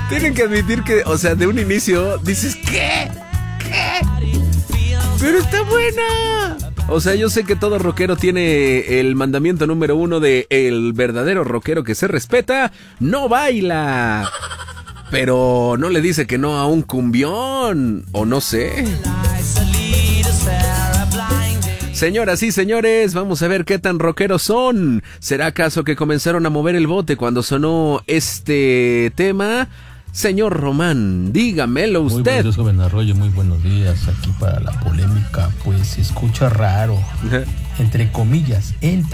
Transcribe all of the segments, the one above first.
Tienen que admitir que, o sea, de un inicio dices, ¿qué? Pero está buena. O sea, yo sé que todo rockero tiene el mandamiento número 1 de el verdadero rockero que se respeta, no baila. Pero no le dice que no a un cumbión, o no sé. Señoras y señores, vamos a ver qué tan rockeros son. ¿Será acaso que comenzaron a mover el bote cuando sonó este tema? Señor Román, dígamelo usted. Muy buenos días, joven Arroyo, muy buenos días. Aquí para la polémica, pues se escucha raro. Entre comillas,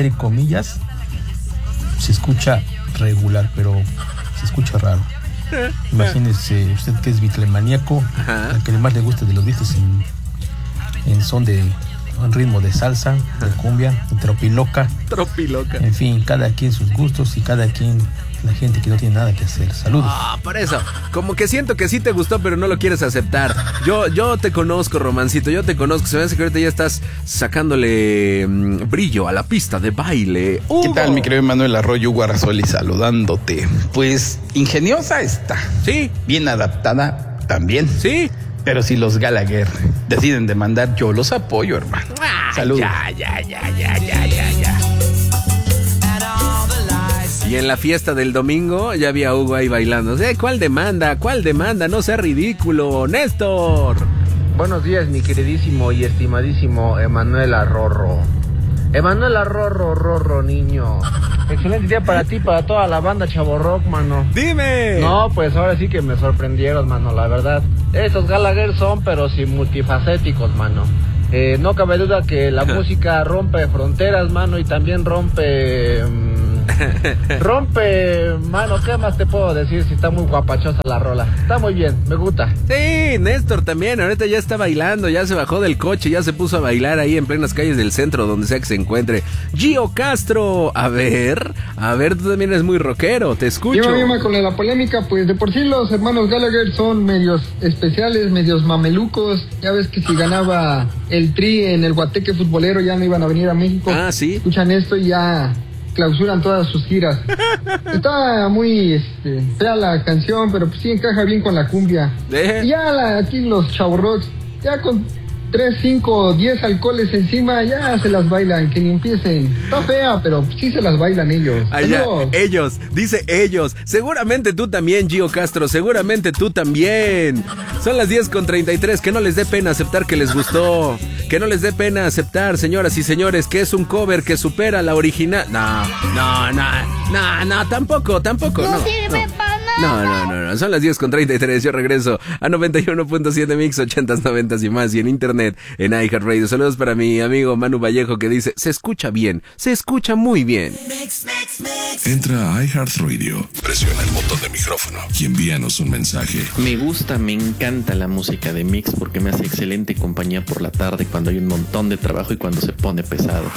se escucha regular, pero se escucha raro. Imagínese usted que es bitlemaníaco, al que más le gusta de los Beatles en son de un ritmo de salsa, de cumbia, de tropiloca. En fin, cada quien sus gustos y cada quien la gente que no tiene nada que hacer. Saludos. Por eso, como que siento que sí te gustó, pero no lo quieres aceptar. Yo te conozco, Romancito, yo te conozco. Se me hace que ahorita ya estás sacándole brillo a la pista de baile. ¿Qué tal, mi querido Manuel Arroyo Guarrazoli, saludándote? Pues ingeniosa está. Sí. Bien adaptada también. Sí. Pero si los Gallagher deciden demandar, yo los apoyo, hermano. Saludos. Ya. Y en la fiesta del domingo ya había Hugo ahí bailando. ¿Cuál demanda? No sea ridículo, Néstor. Buenos días, mi queridísimo y estimadísimo Emanuel Arrorro. Emanuel Arrorro, niño. Excelente día para ti, para toda la banda Chavo Rock, mano. Dime. No, pues ahora sí que me sorprendieron, mano, la verdad. Estos Gallagher son, pero sí multifacéticos, mano. No cabe duda que la música rompe fronteras, mano, y también rompe, mano, ¿qué más te puedo decir? Si está muy guapachosa la rola. Está muy bien, me gusta. Sí, Néstor también, ahorita ya está bailando, ya se bajó del coche, ya se puso a bailar ahí en plenas calles del centro, donde sea que se encuentre. Gio Castro, a ver, tú también eres muy rockero, te escucho. Yo con la polémica, pues de por sí los hermanos Gallagher son medios especiales, medios mamelucos. Ya ves que si ganaba el Tri en el Guateque futbolero ya no iban a venir a México. Ah, sí. Escuchan esto y ya clausuran todas sus giras. Está muy fea la canción, pero pues sí encaja bien con la cumbia. Y ya aquí los chavorrocks, ya con 3, 5, 10 alcoholes encima, ya se las bailan, que ni empiecen. Está fea, pero sí se las bailan ellos. Allá, dice ellos. Seguramente tú también, Gio Castro, seguramente tú también. Son las 10:33, que no les dé pena aceptar que les gustó. Que no les dé pena aceptar, señoras y señores, que es un cover que supera la original. No, tampoco. No sirve para nada. No. Son las 10:33. Yo regreso a 91.7 Mix, 80s, 90s y más. Y en internet, en iHeartRadio. Saludos para mi amigo Manu Vallejo, que dice: se escucha bien, se escucha muy bien. Entra a iHeartRadio, presiona el botón de micrófono y envíanos un mensaje. Me encanta la música de Mix porque me hace excelente compañía por la tarde cuando hay un montón de trabajo y cuando se pone pesado.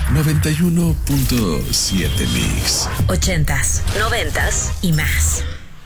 91.7 Mix. 80s, 90s y más.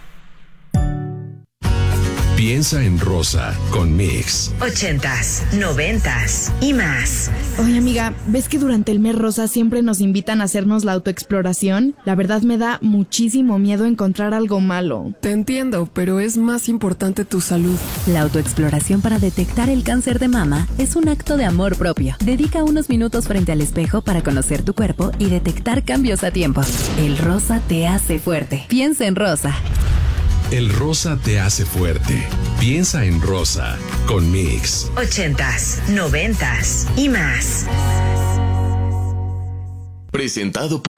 Piensa en Rosa con Mix. 80s, 90s y más. Oye, amiga, ¿ves que durante el mes rosa siempre nos invitan a hacernos la autoexploración? La verdad me da muchísimo miedo encontrar algo malo. Te entiendo, pero es más importante tu salud. La autoexploración para detectar el cáncer de mama es un acto de amor propio. Dedica unos minutos frente al espejo para conocer tu cuerpo y detectar cambios a tiempo. El rosa te hace fuerte. Piensa en rosa. El rosa te hace fuerte. Piensa en Rosa con Mix. 80s, 90s y más. Presentado